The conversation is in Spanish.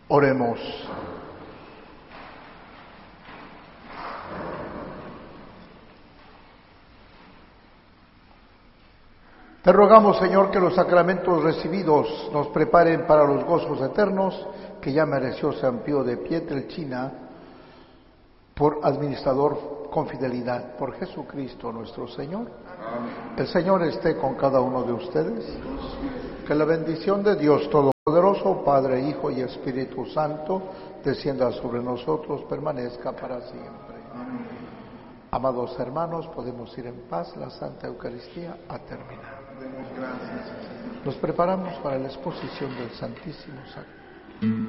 Oremos. Te rogamos, Señor, que los sacramentos recibidos nos preparen para los gozos eternos que ya mereció San Pío de Pietrelcina por administrador con fidelidad. Por Jesucristo nuestro Señor. Amén. El Señor esté con cada uno de ustedes. Que la bendición de Dios Todopoderoso, Padre, Hijo y Espíritu Santo, descienda sobre nosotros, permanezca para siempre. Amén. Amados hermanos, podemos ir en paz. La Santa Eucaristía ha terminado. Nos preparamos para la exposición del Santísimo Sacramento.